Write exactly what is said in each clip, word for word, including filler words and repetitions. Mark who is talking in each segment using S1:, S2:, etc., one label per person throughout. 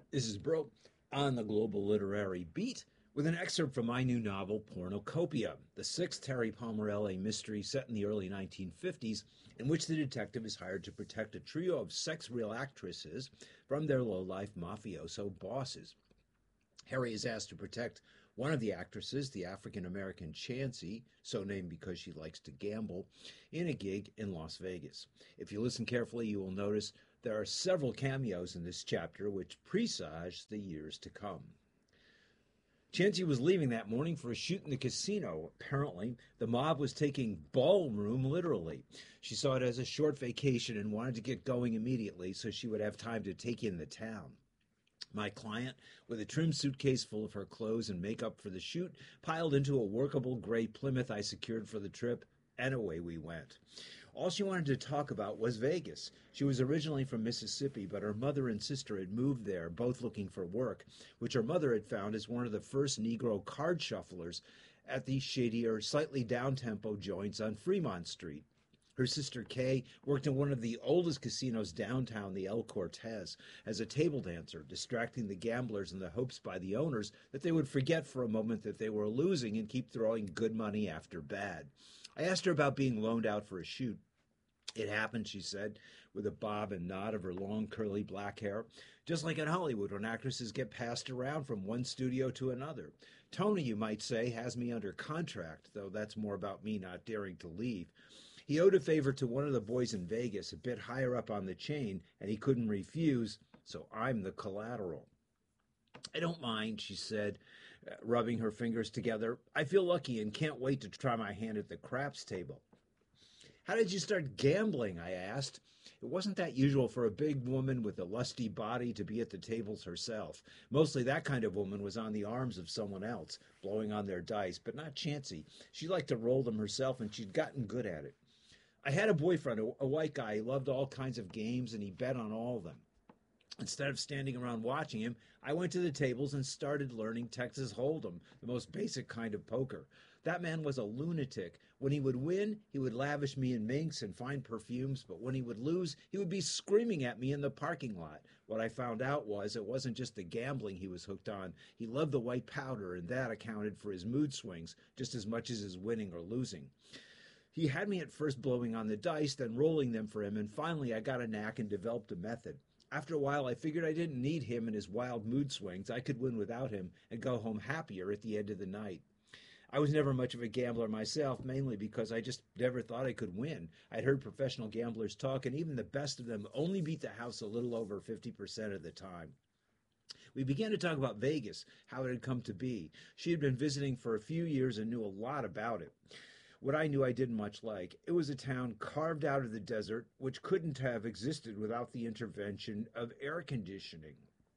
S1: This is Bro on the Global Literary Beat with an excerpt from my new novel, Pornocopia, the sixth Terry Palmer L A mystery set in the early nineteen fifties, in which the detective is hired to protect a trio of sex real actresses from their low-life mafioso bosses. Harry is asked to protect one of the actresses, the African-American Chansey, so named because she likes to gamble, in a gig in Las Vegas. If you listen carefully, you will notice there are several cameos in this chapter which presage the years to come. Chansey was leaving that morning for a shoot in the casino. Apparently, the mob was taking ballroom literally. She saw it as a short vacation and wanted to get going immediately so she would have time to take in the town. My client, with a trim suitcase full of her clothes and makeup for the shoot, piled into a workable gray Plymouth I secured for the trip, and away we went. All she wanted to talk about was Vegas. She was originally from Mississippi, but her mother and sister had moved there, both looking for work, which her mother had found as one of the first Negro card shufflers at the shadier, slightly down-tempo joints on Fremont Street. Her sister Kay worked in one of the oldest casinos downtown, the El Cortez, as a table dancer, distracting the gamblers in the hopes by the owners that they would forget for a moment that they were losing and keep throwing good money after bad. I asked her about being loaned out for a shoot. It happened, she said, with a bob and nod of her long, curly black hair, just like in Hollywood when actresses get passed around from one studio to another. Tony, you might say, has me under contract, though that's more about me not daring to leave. He owed a favor to one of the boys in Vegas, a bit higher up on the chain, and he couldn't refuse, so I'm the collateral. I don't mind, she said, rubbing her fingers together. I feel lucky and can't wait to try my hand at the craps table. How did you start gambling? I asked. It wasn't that usual for a big woman with a lusty body to be at the tables herself. Mostly that kind of woman was on the arms of someone else, blowing on their dice, but not Chansey. She liked to roll them herself, and she'd gotten good at it. I had a boyfriend, a, a white guy. He loved all kinds of games, and he bet on all of them. Instead of standing around watching him, I went to the tables and started learning Texas Hold'em, the most basic kind of poker. That man was a lunatic. When he would win, he would lavish me in minks and fine perfumes, but when he would lose, he would be screaming at me in the parking lot. What I found out was it wasn't just the gambling he was hooked on. He loved the white powder, and that accounted for his mood swings just as much as his winning or losing. He had me at first blowing on the dice, then rolling them for him, and finally I got a knack and developed a method. After a while, I figured I didn't need him and his wild mood swings. I could win without him and go home happier at the end of the night. I was never much of a gambler myself, mainly because I just never thought I could win. I'd heard professional gamblers talk, and even the best of them only beat the house a little over fifty percent of the time. We began to talk about Vegas, how it had come to be. She had been visiting for a few years and knew a lot about it. What I knew I didn't much like. It was a town carved out of the desert, which couldn't have existed without the intervention of air conditioning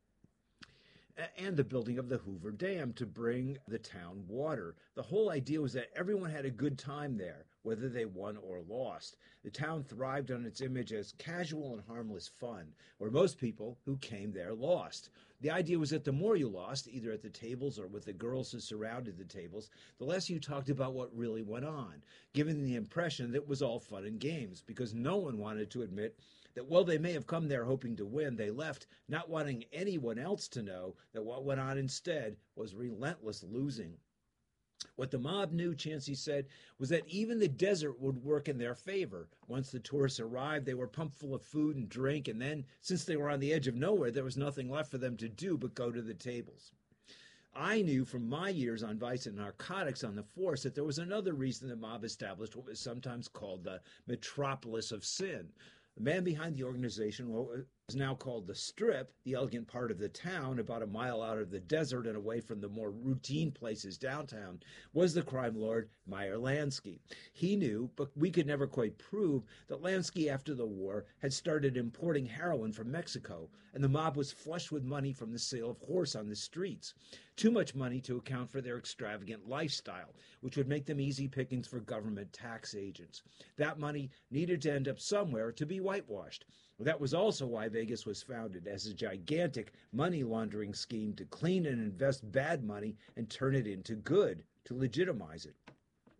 S1: and the building of the Hoover Dam to bring the town water. The whole idea was that everyone had a good time there, whether they won or lost. The town thrived on its image as casual and harmless fun, where most people who came there lost. The idea was that the more you lost, either at the tables or with the girls who surrounded the tables, the less you talked about what really went on, giving the impression that it was all fun and games, because no one wanted to admit that while they may have come there hoping to win, they left not wanting anyone else to know that what went on instead was relentless losing. What the mob knew, Chansey said, was that even the desert would work in their favor. Once the tourists arrived, they were pumped full of food and drink, and then, since they were on the edge of nowhere, there was nothing left for them to do but go to the tables. I knew from my years on vice and narcotics on the force that there was another reason the mob established what was sometimes called the metropolis of sin. The man behind the organization was now called the Strip, the elegant part of the town, about a mile out of the desert and away from the more routine places downtown, was the crime lord Meyer Lansky. He knew, but we could never quite prove, that Lansky, after the war, had started importing heroin from Mexico, and the mob was flush with money from the sale of horse on the streets. Too much money to account for their extravagant lifestyle, which would make them easy pickings for government tax agents. That money needed to end up somewhere to be whitewashed. That was also why Vegas was founded, as a gigantic money laundering scheme to clean and invest bad money and turn it into good, to legitimize it.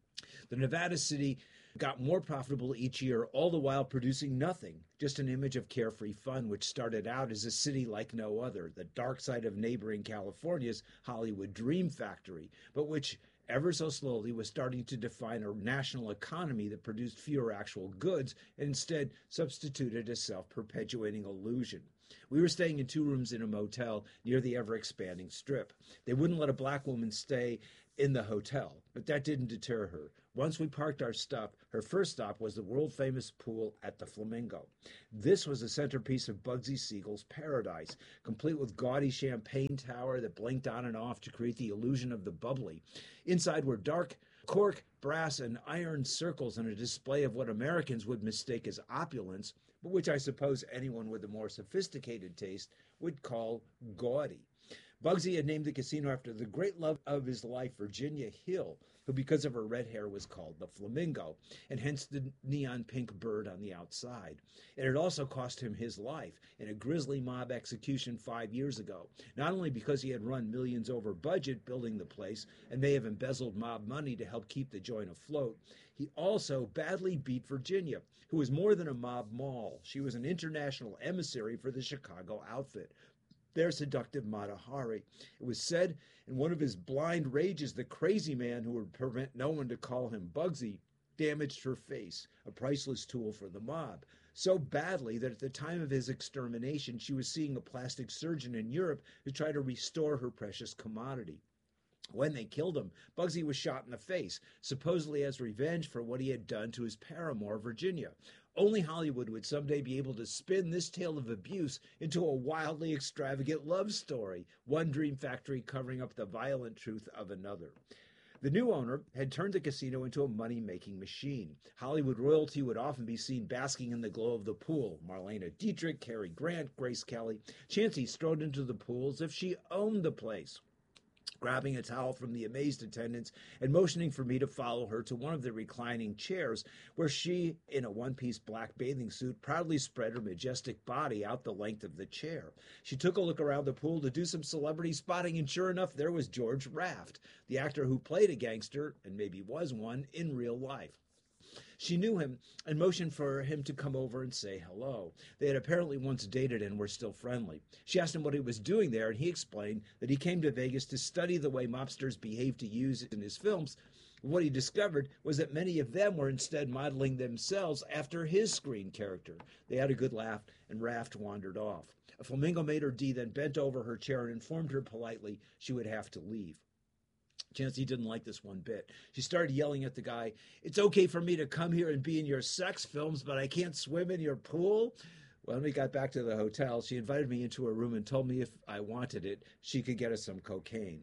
S1: The Nevada city got more profitable each year, all the while producing nothing, just an image of carefree fun, which started out as a city like no other, the dark side of neighboring California's Hollywood dream factory, but which ever so slowly was starting to define a national economy that produced fewer actual goods and instead substituted a self-perpetuating illusion. We were staying in two rooms in a motel near the ever-expanding Strip. They wouldn't let a black woman stay in the hotel, but that didn't deter her. Once we parked our stuff, her first stop was the world-famous pool at the Flamingo. This was the centerpiece of Bugsy Siegel's paradise, complete with gaudy champagne tower that blinked on and off to create the illusion of the bubbly. Inside were dark cork, brass, and iron circles and a display of what Americans would mistake as opulence, but which I suppose anyone with a more sophisticated taste would call gaudy. Bugsy had named the casino after the great love of his life, Virginia Hill, who because of her red hair was called the Flamingo, and hence the neon pink bird on the outside. It had also cost him his life in a grisly mob execution five years ago, not only because he had run millions over budget building the place and may have embezzled mob money to help keep the joint afloat, he also badly beat Virginia, who was more than a mob mall. She was an international emissary for the Chicago outfit, their seductive Mata Hari. It was said in one of his blind rages, the crazy man who would permit no one to call him Bugsy damaged her face, a priceless tool for the mob, so badly that at the time of his extermination, she was seeing a plastic surgeon in Europe to try to restore her precious commodity. When they killed him, Bugsy was shot in the face, supposedly as revenge for what he had done to his paramour, Virginia. Only Hollywood would someday be able to spin this tale of abuse into a wildly extravagant love story, one dream factory covering up the violent truth of another. The new owner had turned the casino into a money-making machine. Hollywood royalty would often be seen basking in the glow of the pool. Marlena Dietrich, Cary Grant, Grace Kelly. Chansey strode into the pool as if she owned the place, grabbing a towel from the amazed attendants and motioning for me to follow her to one of the reclining chairs where she, in a one-piece black bathing suit, proudly spread her majestic body out the length of the chair. She took a look around the pool to do some celebrity spotting, and sure enough, there was George Raft, the actor who played a gangster, and maybe was one, in real life. She knew him and motioned for him to come over and say hello. They had apparently once dated and were still friendly. She asked him what he was doing there, and he explained that he came to Vegas to study the way mobsters behave to use in his films. What he discovered was that many of them were instead modeling themselves after his screen character. They had a good laugh, and Raft wandered off. A Flamingo maitre d' then bent over her chair and informed her politely she would have to leave. Chansey didn't like this one bit. She started yelling at the guy, "It's okay for me to come here and be in your sex films, but I can't swim in your pool?" When we got back to the hotel, she invited me into her room and told me if I wanted it, she could get us some cocaine.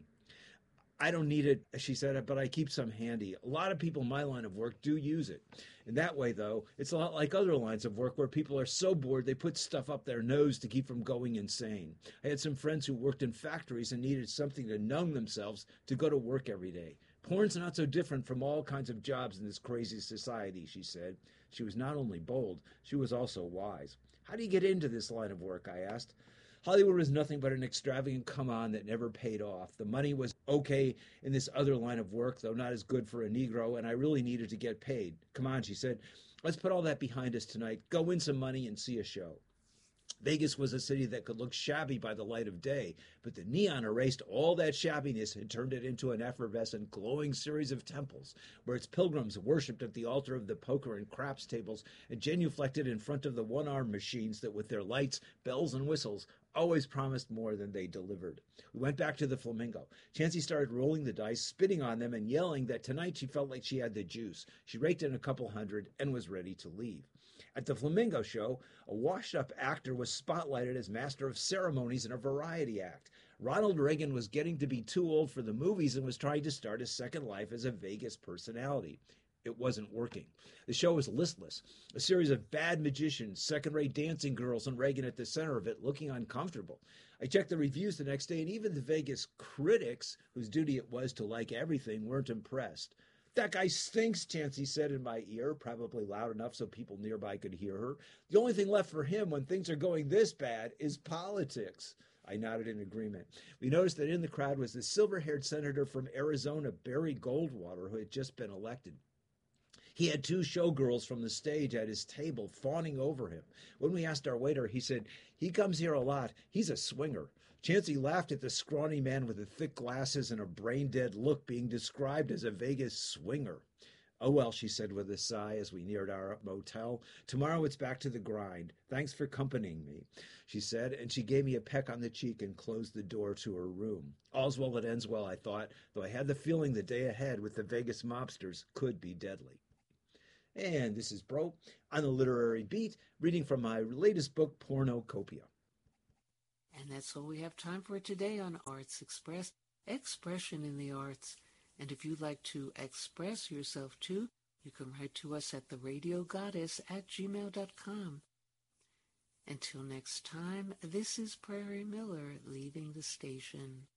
S1: "I don't need it," she said, "but I keep some handy. A lot of people in my line of work do use it." In that way, though, it's a lot like other lines of work where people are so bored they put stuff up their nose to keep from going insane. I had some friends who worked in factories and needed something to numb themselves to go to work every day. "Porn's not so different from all kinds of jobs in this crazy society," she said. She was not only bold, she was also wise. "How do you get into this line of work?" I asked. Hollywood was nothing but an extravagant come-on that never paid off. The money was okay in this other line of work, though not as good for a Negro, and I really needed to get paid. "Come on," she said. "Let's put all that behind us tonight. Go win some money and see a show." Vegas was a city that could look shabby by the light of day, but the neon erased all that shabbiness and turned it into an effervescent, glowing series of temples, where its pilgrims worshipped at the altar of the poker and craps tables and genuflected in front of the one-armed machines that, with their lights, bells, and whistles, always promised more than they delivered. We went back to the Flamingo. Chansey started rolling the dice, spitting on them, and yelling that tonight she felt like she had the juice. She raked in a couple hundred and was ready to leave. At the Flamingo show, a washed-up actor was spotlighted as master of ceremonies in a variety act. Ronald Reagan was getting to be too old for the movies and was trying to start his second life as a Vegas personality. It wasn't working. The show was listless, a series of bad magicians, second-rate dancing girls, and Reagan at the center of it, looking uncomfortable. I checked the reviews the next day, and even the Vegas critics, whose duty it was to like everything, weren't impressed. "That guy stinks," Chansey said in my ear, probably loud enough so people nearby could hear her. "The only thing left for him when things are going this bad is politics." I nodded in agreement. We noticed that in the crowd was the silver-haired senator from Arizona, Barry Goldwater, who had just been elected. He had two showgirls from the stage at his table fawning over him. When we asked our waiter, he said, "He comes here a lot. He's a swinger." Chansey laughed at the scrawny man with the thick glasses and a brain-dead look being described as a Vegas swinger. "Oh, well," she said with a sigh as we neared our motel. "Tomorrow it's back to the grind. Thanks for accompanying me," she said, and she gave me a peck on the cheek and closed the door to her room. All's well that ends well, I thought, though I had the feeling the day ahead with the Vegas mobsters could be deadly. And this is Bro on the Literary Beat, reading from my latest book, Pornocopia.
S2: And that's all we have time for today on Arts Express, Expression in the Arts. And if you'd like to express yourself too, you can write to us at the radio goddess at gmail dot com. Until next time, this is Prairie Miller leaving the station.